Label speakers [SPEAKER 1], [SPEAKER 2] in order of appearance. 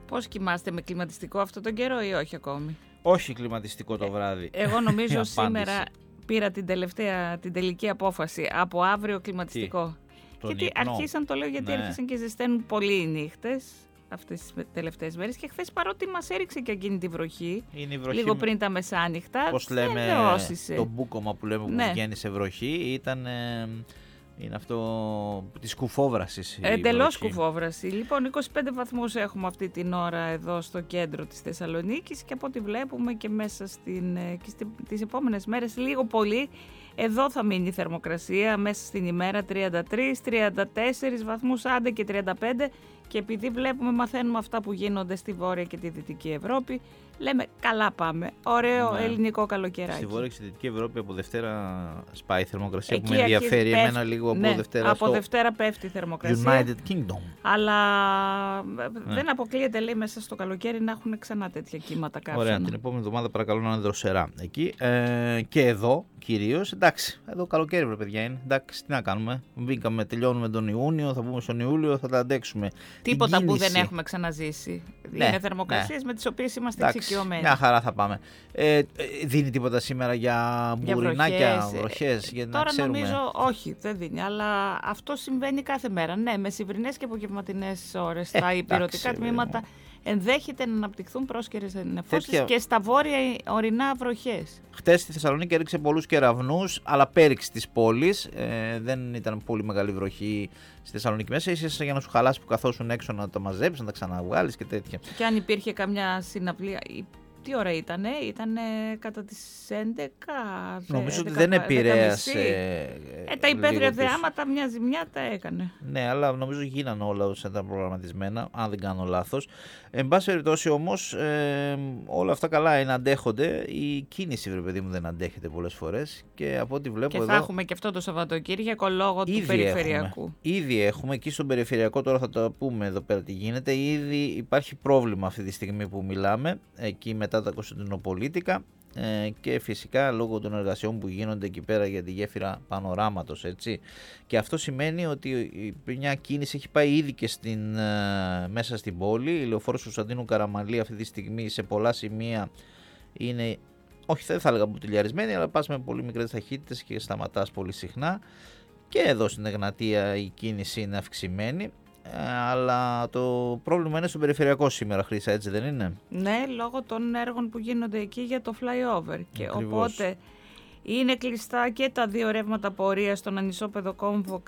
[SPEAKER 1] Πώς κοιμάστε, με κλιματιστικό αυτό τον καιρό ή όχι ακόμη?
[SPEAKER 2] Όχι κλιματιστικό το βράδυ.
[SPEAKER 1] Εγώ νομίζω σήμερα πήρα την τελική απόφαση. Από αύριο κλιματιστικό. Γιατί αρχίσαν, το λέω γιατί άρχισαν και ζεσταίνουν πολύ οι νύχτες αυτές τις τελευταίες μέρες. Και χθες, παρότι μας έριξε και εκείνη τη βροχή, λίγο πριν τα μεσάνυχτα.
[SPEAKER 2] Πώς λέμε, το μπούκομα που λέμε που βγαίνει σε βροχή, είναι αυτό της κουφόβρασης.
[SPEAKER 1] Εντελώς κουφόβραση. Λοιπόν, 25 βαθμούς έχουμε αυτή την ώρα εδώ στο κέντρο της Θεσσαλονίκης και από ό,τι βλέπουμε και μέσα τις επόμενες μέρες λίγο πολύ εδώ θα μείνει η θερμοκρασία μέσα στην ημέρα 33-34 βαθμούς, άντε και 35, και επειδή μαθαίνουμε αυτά που γίνονται στη Βόρεια και τη Δυτική Ευρώπη, λέμε καλά πάμε, ωραίο ελληνικό καλοκαιράκι.
[SPEAKER 2] Στη Βόρεια και στη Δυτική Ευρώπη από Δευτέρα σπάει η θερμοκρασία, εκεί που με ενδιαφέρει εμένα λίγο από Δευτέρα.
[SPEAKER 1] Από Δευτέρα πέφτει η θερμοκρασία.
[SPEAKER 2] United Kingdom.
[SPEAKER 1] Αλλά δεν αποκλείεται, λέει, μέσα στο καλοκαίρι να έχουν ξανά τέτοια κύματα καύσωνα.
[SPEAKER 2] Ωραία, την επόμενη εβδομάδα παρακαλώ να είναι δροσερά εκεί. Και εδώ κυρίως, εντάξει, εδώ καλοκαίρι βρε παιδιά είναι. Εντάξει, τι να κάνουμε. Μπήκαμε, τελειώνουμε τον Ιούνιο, θα μπούμε στον Ιούλιο, θα τα αντέξουμε.
[SPEAKER 1] Τίποτα που δεν έχουμε ξαναζήσει. Είναι θερμοκρασίες με τις οποίες είμαστε εξοικειωμένοι.
[SPEAKER 2] Μια χαρά θα πάμε. Δίνει τίποτα σήμερα για μπουρινάκια, βροχές?
[SPEAKER 1] Τώρα νομίζω όχι, δεν δίνει. Αλλά αυτό συμβαίνει κάθε μέρα. Ναι, μεσημβρινές και απογευματινές ώρες στα υπηρετικά τμήματα ενδέχεται να αναπτυχθούν πρόσκαιρες νεφώσεις και στα βόρεια ορεινά βροχές.
[SPEAKER 2] Χτες στη Θεσσαλονίκη έριξε πολλούς κεραυνούς, αλλά πέριξε της πόλης. Δεν ήταν πολύ μεγάλη βροχή στη Θεσσαλονίκη μέσα. Ίσως για να σου χαλάσει που καθόσουν έξω να τα μαζέψεις, να τα ξαναβγάλεις και τέτοια.
[SPEAKER 1] Και αν υπήρχε καμιά συναυλία. Τι ώρα ήτανε? Ήτανε κατά τις 11.
[SPEAKER 2] Νομίζω ότι δεν επηρέασε.
[SPEAKER 1] Τα υπαίθρια θεάματα μια ζημιά τα έκανε.
[SPEAKER 2] Ναι, αλλά νομίζω γίνανε όλα όσα ήταν προγραμματισμένα, αν δεν κάνω λάθος. Εν πάση περιπτώσει όμως, όλα αυτά καλά είναι, αντέχονται. Η κίνηση, βρε παιδί μου, δεν αντέχεται πολλές φορές. Και από ό,τι βλέπω
[SPEAKER 1] και θα έχουμε και αυτό το Σαββατοκύριακο λόγω του περιφερειακού.
[SPEAKER 2] Ήδη έχουμε. Εκεί στον περιφερειακό, τώρα θα το πούμε εδώ πέρα τι γίνεται. Ήδη υπάρχει πρόβλημα αυτή τη στιγμή που μιλάμε. Εκεί μετά τα Κωνσταντινοπολίτικα, και φυσικά λόγω των εργασιών που γίνονται εκεί πέρα για τη γέφυρα Πανοράματος, έτσι. Και αυτό σημαίνει ότι μια κίνηση έχει πάει ήδη και μέσα στην πόλη. Η λεωφόρος Κωνσταντίνου Καραμανλή αυτή τη στιγμή σε πολλά σημεία είναι, όχι δεν θα έλεγα μπουτιλιαρισμένη, αλλά πας με πολύ μικρές ταχύτητες και σταματάς πολύ συχνά. Και εδώ στην Εγνατία η κίνηση είναι αυξημένη. Αλλά το πρόβλημα είναι στο περιφερειακό σήμερα, Χρύσα, έτσι δεν είναι?
[SPEAKER 1] Ναι, λόγω των έργων που γίνονται εκεί για το flyover. Και οπότε είναι κλειστά και τα δύο ρεύματα πορείας στον Ανισόπεδο Κόμβο